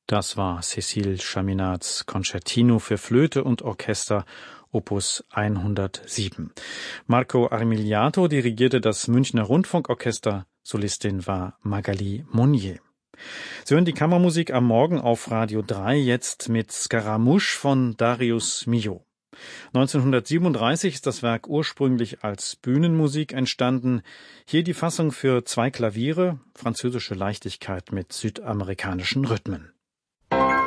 Das war Cécile Chaminades Concertino für Flöte und Orchester, Opus 107. Marco Armiliato dirigierte das Münchner Rundfunkorchester, Solistin war Magali Monnier. Sie hören die Kammermusik am Morgen auf Radio 3, jetzt mit Scaramouche von Darius Milhaud. 1937 ist das Werk ursprünglich als Bühnenmusik entstanden. Hier die Fassung für 2 Klaviere, französische Leichtigkeit mit südamerikanischen Rhythmen.